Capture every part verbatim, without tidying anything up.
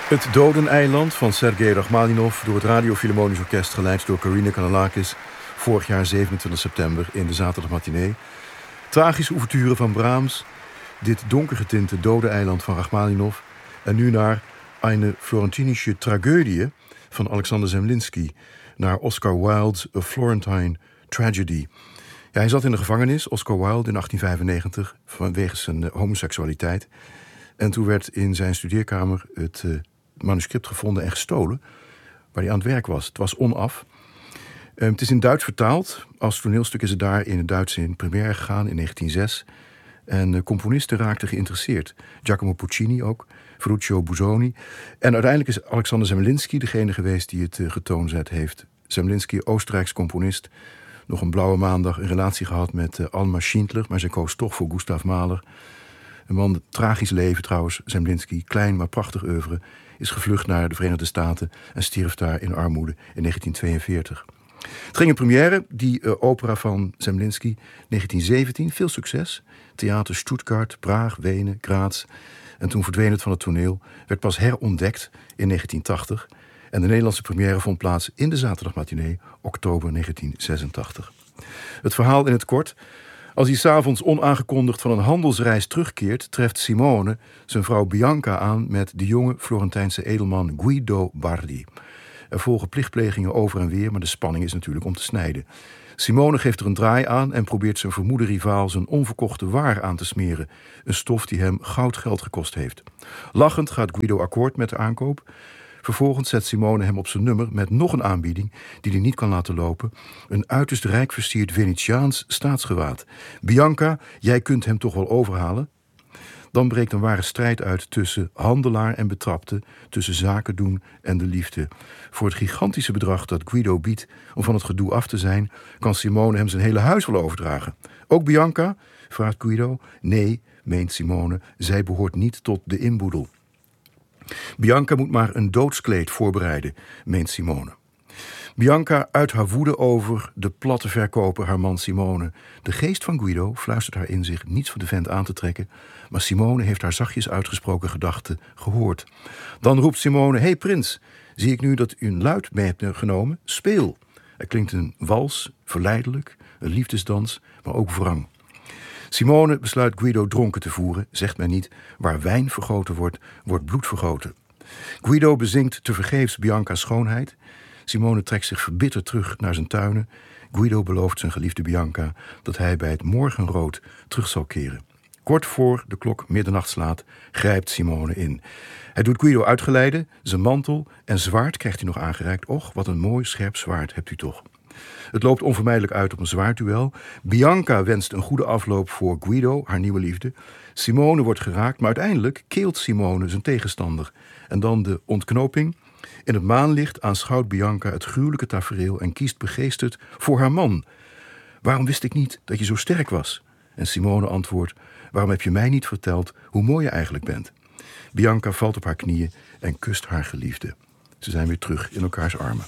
Het Dodeneiland van Sergei Rachmaninov door het Radio Philharmonisch Orkest, geleid door Karina Kanellakis, vorig jaar zevenentwintig september in de zaterdagmatinee. Tragische ouverture van Brahms, dit donkergetinte Dodeneiland van Rachmaninov en nu naar Eine Florentinische Tragödie van Alexander Zemlinsky, naar Oscar Wilde's A Florentine Tragedy. Ja, hij zat in de gevangenis, Oscar Wilde, in achttien vijfennegentig vanwege zijn uh, homoseksualiteit. En toen werd in zijn studeerkamer het uh, manuscript gevonden en gestolen, waar hij aan het werk was. Het was onaf. Um, het is in Duits vertaald. Als toneelstuk is het daar in het Duits in première gegaan in negentien nul zes. En uh, componisten raakten geïnteresseerd. Giacomo Puccini ook, Ferruccio Busoni. En uiteindelijk is Alexander Zemlinsky degene geweest die het uh, getoonzet heeft. Zemlinsky, Oostenrijks componist. Nog een blauwe maandag een relatie gehad met uh, Alma Schindler, maar ze koos toch voor Gustav Mahler. Een man, tragisch leven trouwens, Zemlinsky, klein maar prachtig oeuvre, is gevlucht naar de Verenigde Staten en stierf daar in armoede in negentien tweeënveertig. Het ging in première, die uh, opera van Zemlinsky, negentien zeventien, veel succes. Theater Stuttgart, Praag, Wenen, Graz. En toen verdween het van het toneel, werd pas herontdekt in negentien tachtig. En de Nederlandse première vond plaats in de zaterdagmatinee, oktober negentien zesentachtig. Het verhaal in het kort. Als hij 's avonds onaangekondigd van een handelsreis terugkeert, treft Simone zijn vrouw Bianca aan met de jonge Florentijnse edelman Guido Bardi. Er volgen plichtplegingen over en weer, maar de spanning is natuurlijk om te snijden. Simone geeft er een draai aan en probeert zijn vermoede rivaal zijn onverkochte waar aan te smeren. Een stof die hem goudgeld gekost heeft. Lachend gaat Guido akkoord met de aankoop. Vervolgens zet Simone hem op zijn nummer met nog een aanbieding die hij niet kan laten lopen. Een uiterst rijk versierd Venetiaans staatsgewaad. Bianca, jij kunt hem toch wel overhalen? Dan breekt een ware strijd uit tussen handelaar en betrapte, tussen zaken doen en de liefde. Voor het gigantische bedrag dat Guido biedt om van het gedoe af te zijn, kan Simone hem zijn hele huis wel overdragen. Ook Bianca? Vraagt Guido. Nee, meent Simone, zij behoort niet tot de inboedel. Bianca moet maar een doodskleed voorbereiden, meent Simone. Bianca uit haar woede over de platte verkoper haar man Simone. De geest van Guido fluistert haar in zich niets van de vent aan te trekken, maar Simone heeft haar zachtjes uitgesproken gedachten gehoord. Dan roept Simone, hey prins, zie ik nu dat u een luid mee hebt genomen? Speel. Er klinkt een wals, verleidelijk, een liefdesdans, maar ook wrang. Simone besluit Guido dronken te voeren, zegt men niet. Waar wijn vergoten wordt, wordt bloed vergoten. Guido bezingt tevergeefs Bianca's schoonheid. Simone trekt zich verbitterd terug naar zijn tuinen. Guido belooft zijn geliefde Bianca dat hij bij het morgenrood terug zal keren. Kort voor de klok middernacht slaat, grijpt Simone in. Hij doet Guido uitgeleiden, zijn mantel en zwaard krijgt hij nog aangereikt. Och, wat een mooi scherp zwaard hebt u toch. Het loopt onvermijdelijk uit op een zwaardduel. Bianca wenst een goede afloop voor Guido, haar nieuwe liefde. Simone wordt geraakt, maar uiteindelijk keelt Simone zijn tegenstander. En dan de ontknoping. In het maanlicht aanschouwt Bianca het gruwelijke tafereel en kiest begeesterd voor haar man. Waarom wist ik niet dat je zo sterk was? En Simone antwoordt, waarom heb je mij niet verteld hoe mooi je eigenlijk bent? Bianca valt op haar knieën en kust haar geliefde. Ze zijn weer terug in elkaars armen.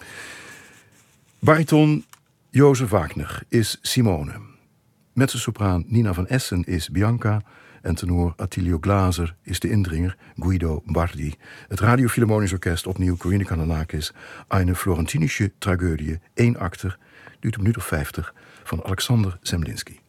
Bariton Jozef Wagner is Simone. Mezzosopraan Nina van Essen is Bianca. En tenor Attilio Glaser is de indringer Guido Bardi. Het Radio Philharmonisch Orkest, opnieuw Karina Kanellakis. Eine Florentinische Tragödie, één akter, duurt een minuut of vijftig, van Alexander Zemlinsky.